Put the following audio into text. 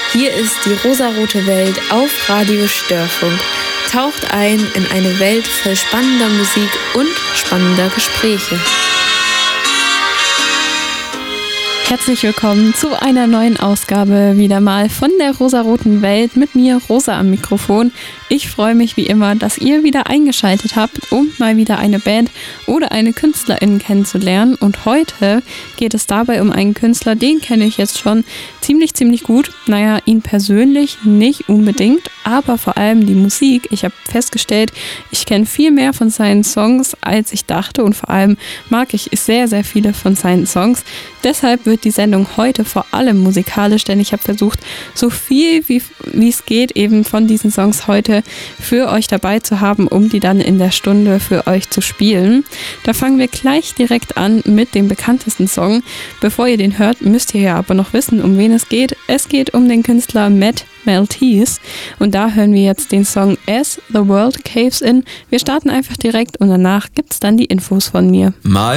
Hier ist die rosarote Welt auf Radio Störfunk. Taucht ein in eine Welt voll spannender Musik und spannender Gespräche. Herzlich willkommen zu einer neuen Ausgabe wieder mal von der rosaroten Welt mit mir, Rosa, am Mikrofon. Ich freue mich wie immer, dass ihr wieder eingeschaltet habt, um mal wieder eine Band oder eine Künstlerin kennenzulernen. Und heute geht es dabei um einen Künstler, den kenne ich jetzt schon ziemlich gut. Naja, ihn persönlich nicht unbedingt, aber vor allem die Musik. Ich habe festgestellt, ich kenne viel mehr von seinen Songs, als ich dachte, und vor allem mag ich sehr viele von seinen Songs. Deshalb wird die Sendung heute vor allem musikalisch, denn ich habe versucht, so viel wie es geht eben von diesen Songs heute für euch dabei zu haben, um die dann in der Stunde für euch zu spielen. Da fangen wir gleich direkt an mit dem bekanntesten Song. Bevor ihr den hört, müsst ihr ja aber noch wissen, um wen es geht. Es geht um den Künstler Matt Maltese und da hören wir jetzt den Song As the World Caves In. Wir starten einfach direkt und danach gibt's dann die Infos von mir.